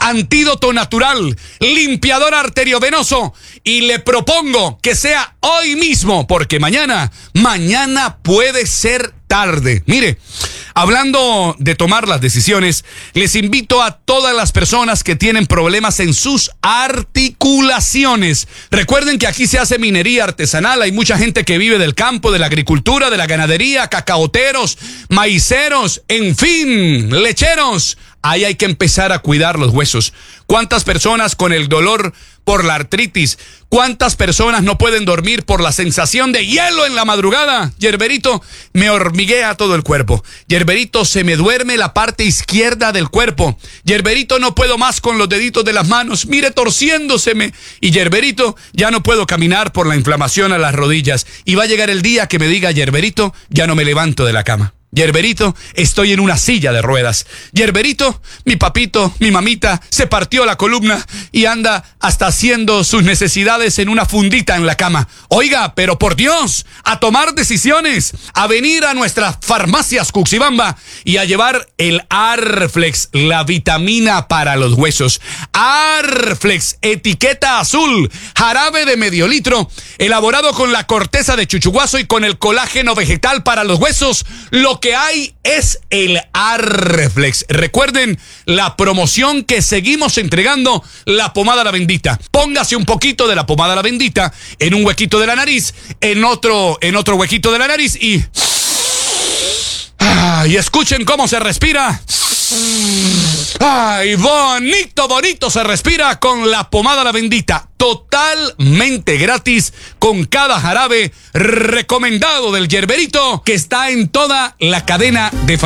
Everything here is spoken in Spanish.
antídoto natural, limpiador arteriovenoso, y le propongo que sea hoy mismo, porque mañana puede ser tarde. Mire, hablando de tomar las decisiones, les invito a todas las personas que tienen problemas en sus articulaciones. Recuerden que aquí se hace minería artesanal, hay mucha gente que vive del campo, de la agricultura, de la ganadería, cacaoteros, maiceros, en fin, lecheros. Ahí hay que empezar a cuidar los huesos. ¿Cuántas personas con el dolor por la artritis? ¿Cuántas personas no pueden dormir por la sensación de hielo en la madrugada? Yerberito me hormiguea todo el cuerpo. Yerberito se me duerme la parte izquierda del cuerpo. Yerberito no puedo más con los deditos de las manos. Mire, torciéndoseme. Y Yerberito ya no puedo caminar por la inflamación a las rodillas. Y va a llegar el día que me diga, Yerberito, ya no me levanto de la cama. Yerberito, estoy en una silla de ruedas. Yerberito, mi papito, mi mamita, se partió la columna y anda hasta haciendo sus necesidades en una fundita en la cama. Oiga, pero por Dios, a tomar decisiones, a venir a nuestras farmacias Cuxibamba y a llevar el Arflex, la vitamina para los huesos. Arflex, etiqueta azul, jarabe de medio litro, elaborado con la corteza de chuchuguazo y con el colágeno vegetal para los huesos. Lo que hay es el Arflex. Recuerden la promoción que seguimos entregando, la pomada La Bendita. Póngase un poquito de la pomada La Bendita en un huequito de la nariz, en otro huequito de la nariz y escuchen cómo se respira. Ay, bonito se respira con la pomada La Bendita, totalmente gratis, con cada jarabe recomendado del Yerberito, que está en toda la cadena de